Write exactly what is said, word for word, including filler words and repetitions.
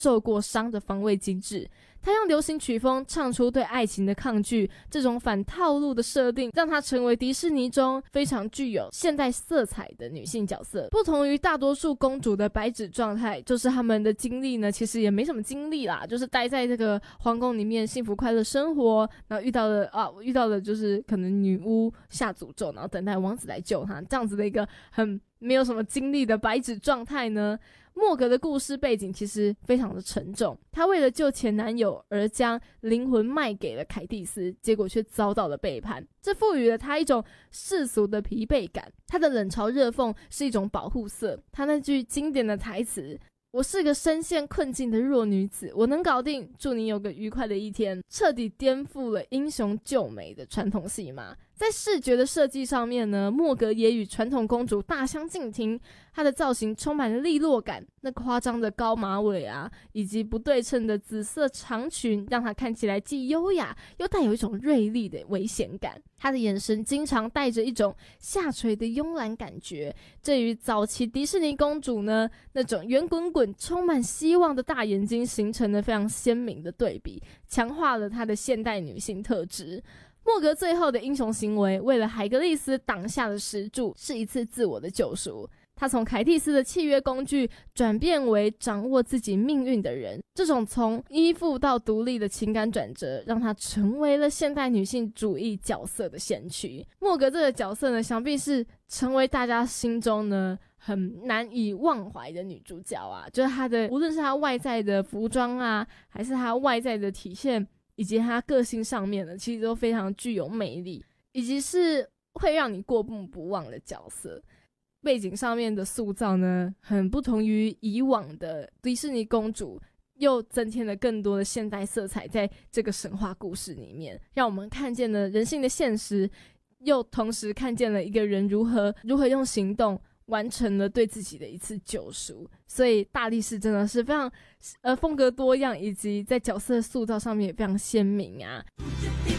受过伤的防卫机制。他用流行曲风唱出对爱情的抗拒，这种反套路的设定让她成为迪士尼中非常具有现代色彩的女性角色。不同于大多数公主的白纸状态，就是她们的经历呢其实也没什么经历啦，就是待在这个皇宫里面幸福快乐生活，然后遇到了啊遇到了就是可能女巫下诅咒，然后等待王子来救她，这样子的一个很没有什么经历的白纸状态呢。莫格的故事背景其实非常的沉重，他为了救前男友而将灵魂卖给了凯蒂斯，结果却遭到了背叛，这赋予了他一种世俗的疲惫感。他的冷嘲热讽是一种保护色，他那句经典的台词，我是个深陷困境的弱女子，我能搞定，祝你有个愉快的一天，彻底颠覆了英雄救美的传统戏码。在视觉的设计上面呢，莫格也与传统公主大相径庭，她的造型充满了利落感，那夸张的高马尾啊，以及不对称的紫色长裙，让她看起来既优雅又带有一种锐利的危险感。她的眼神经常带着一种下垂的慵懒感觉，这与早期迪士尼公主呢那种圆滚滚充满希望的大眼睛形成了非常鲜明的对比，强化了她的现代女性特质。莫格最后的英雄行为，为了海格力斯挡下了石柱，是一次自我的救赎。他从凯蒂斯的契约工具转变为掌握自己命运的人，这种从依附到独立的情感转折，让他成为了现代女性主义角色的先驱。莫格这个角色呢，想必是成为大家心中呢很难以忘怀的女主角啊，就是她的无论是她外在的服装啊，还是她外在的体现，以及她个性上面呢，其实都非常具有魅力，以及是会让你过目不忘的角色。背景上面的塑造呢，很不同于以往的迪士尼公主，又增添了更多的现代色彩在这个神话故事里面，让我们看见了人性的现实，又同时看见了一个人如何如何用行动完成了对自己的一次救赎。所以大力士真的是非常呃风格多样，以及在角色塑造上面也非常鲜明啊。